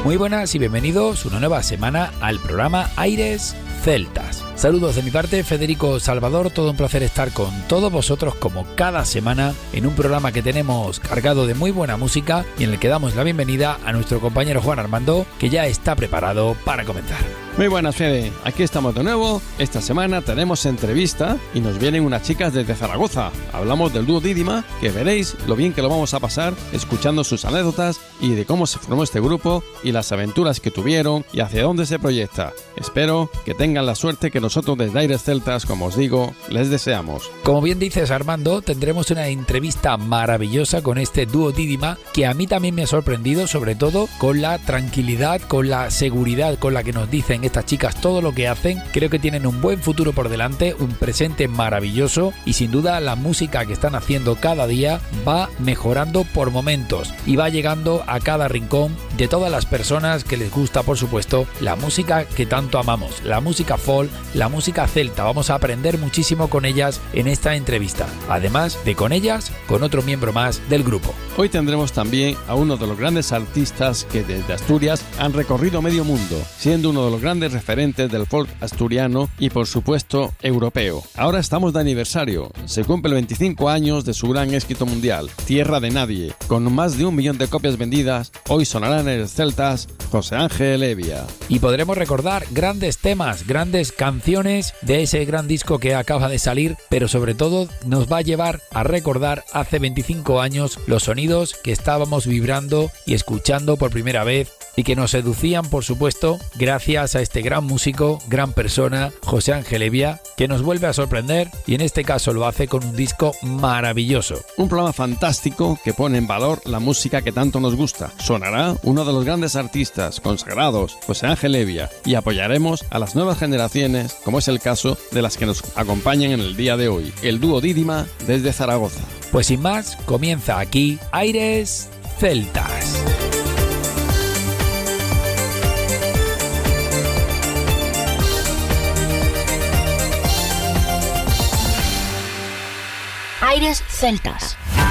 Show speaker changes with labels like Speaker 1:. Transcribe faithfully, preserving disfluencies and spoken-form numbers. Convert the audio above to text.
Speaker 1: Muy buenas y bienvenidos una nueva semana al programa Aires Celtas. Saludos de mi parte, Federico Salvador, todo un placer estar con todos vosotros como cada semana en un programa que tenemos cargado de muy buena música y en el que damos la bienvenida a nuestro compañero Juan Armando, que ya está preparado para comenzar.
Speaker 2: Muy buenas, Fede, aquí estamos de nuevo. Esta semana tenemos entrevista y nos vienen unas chicas desde Zaragoza. Hablamos del dúo Dídima, que veréis lo bien que lo vamos a pasar escuchando sus anécdotas y de cómo se formó este grupo y las aventuras que tuvieron y hacia dónde se proyecta. Espero que tengan la suerte que nosotros desde Aires Celtas, como os digo, les deseamos.
Speaker 1: Como bien dices, Armando, tendremos una entrevista maravillosa con este dúo Dídima, que a mí también me ha sorprendido, sobre todo con la tranquilidad, con la seguridad con la que nos dicen estas chicas todo lo que hacen. Creo que tienen un buen futuro por delante, un presente maravilloso y sin duda la música que están haciendo cada día va mejorando por momentos y va llegando a cada rincón de todas las personas que les gusta, por supuesto, la música que tanto amamos, la música folk, la música celta. Vamos a aprender muchísimo con ellas en esta entrevista, además de con ellas, con otro miembro más del grupo.
Speaker 2: Hoy tendremos también a uno de los grandes artistas que desde Asturias han recorrido medio mundo, siendo uno de los grandes referentes del folk asturiano y por supuesto europeo. Ahora estamos de aniversario, se cumple veinticinco años de su gran éxito mundial, Tierra de Nadie, con más de un millón de copias vendidas. Hoy sonarán en Celtas José Ángel Hevia.
Speaker 1: Y podremos recordar grandes temas, grandes canciones de ese gran disco que acaba de salir, pero sobre todo nos va a llevar a recordar hace veinticinco años los sonidos que estábamos vibrando y escuchando por primera vez y que nos seducían, por supuesto, gracias a este gran músico, gran persona, José Ángel Hevia, que nos vuelve a sorprender y en este caso lo hace con un disco maravilloso.
Speaker 2: Un programa fantástico que pone en valor la música que tanto nos gusta. Sonará uno de los grandes artistas consagrados, José Ángel Hevia, y apoyaremos a las nuevas generaciones, como es el caso de las que nos acompañan en el día de hoy, el dúo Dídima desde Zaragoza.
Speaker 1: Pues sin más, comienza aquí Aires Celtas.
Speaker 3: Aires Celtas.